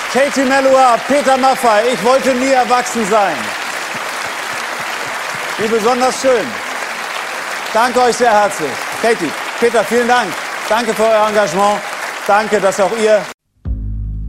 Katie Melua, Peter Maffay, ich wollte nie erwachsen sein. Wie besonders schön. Danke euch sehr herzlich. Katie, Peter, vielen Dank. Danke für euer Engagement. Danke, dass auch ihr